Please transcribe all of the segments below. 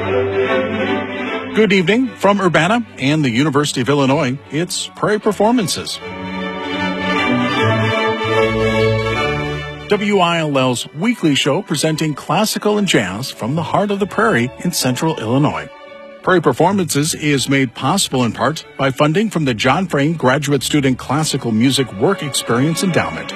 Good evening from Urbana and the University of Illinois. It's Prairie Performances. WILL's weekly show presenting classical and jazz from the heart of the prairie in central Illinois. Prairie Performances is made possible in part by funding from the John Frame Graduate Student Classical Music Work Experience Endowment.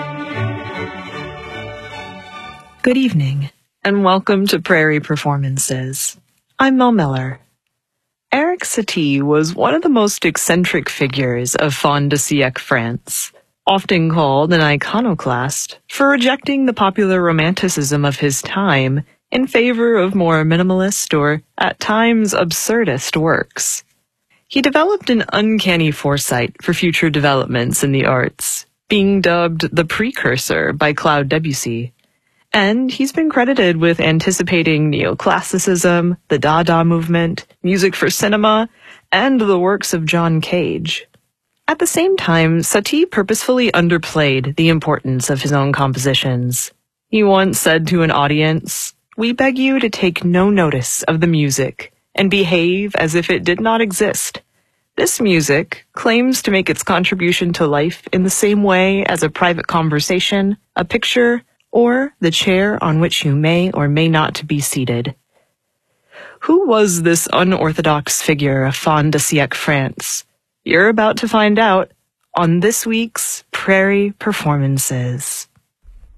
Good evening, and welcome to Prairie Performances. I'm Mel Miller. Erik Satie was one of the most eccentric figures of fin de siècle France, often called an iconoclast for rejecting the popular romanticism of his time in favor of more minimalist or, at times, absurdist works. He developed an uncanny foresight for future developments in the arts, being dubbed the precursor by Claude Debussy. And he's been credited with anticipating neoclassicism, the Dada movement, music for cinema, and the works of John Cage. At the same time, Satie purposefully underplayed the importance of his own compositions. He once said to an audience, "We beg you to take no notice of the music and behave as if it did not exist. This music claims to make its contribution to life in the same way as a private conversation, a picture, or the chair on which you may or may not be seated." Who was this unorthodox figure of fin de siècle France? You're about to find out on this week's Prairie Performances.